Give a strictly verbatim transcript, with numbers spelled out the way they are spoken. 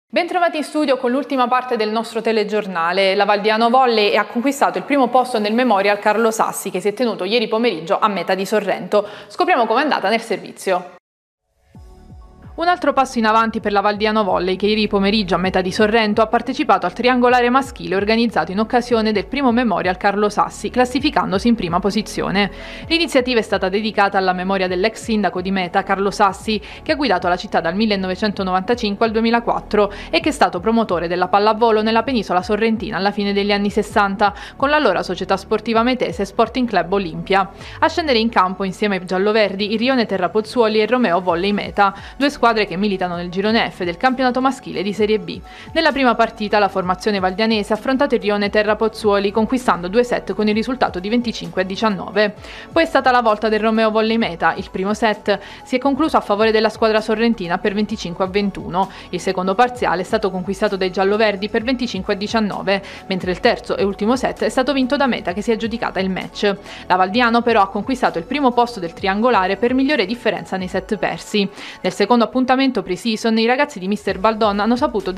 Bentrovati in studio con l'ultima parte del nostro telegiornale. La Valdiano Volley ha conquistato il primo posto nel Memorial Carlo Sassi che si è tenuto ieri pomeriggio a Meta di Sorrento. Scopriamo com'è andata nel servizio. Un altro passo in avanti per la Valdiano Volley che ieri pomeriggio a Meta di Sorrento ha partecipato al triangolare maschile organizzato in occasione del primo Memorial Carlo Sassi, classificandosi in prima posizione. L'iniziativa è stata dedicata alla memoria dell'ex sindaco di Meta, Carlo Sassi, che ha guidato la città dal millenovecentonovantacinque al duemilaquattro e che è stato promotore della pallavolo nella penisola sorrentina alla fine degli anni sessanta, con l'allora società sportiva metese Sporting Club Olimpia. A scendere in campo insieme ai gialloverdi il Rione Terra Pozzuoli e il Romeo Volley Meta, due squadre che militano nel girone F del campionato maschile di Serie B. Nella prima partita la formazione valdianese ha affrontato il Rione Terra Pozzuoli conquistando due set con il risultato di venticinque a diciannove. Poi è stata la volta del Romeo Volley Meta. Il primo set si è concluso a favore della squadra sorrentina per venticinque a ventuno. Il secondo parziale è stato conquistato dai gialloverdi per venticinque a diciannove, mentre il terzo e ultimo set è stato vinto da Meta che si è aggiudicata il match. La Valdiano però ha conquistato il primo posto del triangolare per migliore differenza nei set persi. Nel secondo appuntamento pre-season i ragazzi di mister Baldon hanno saputo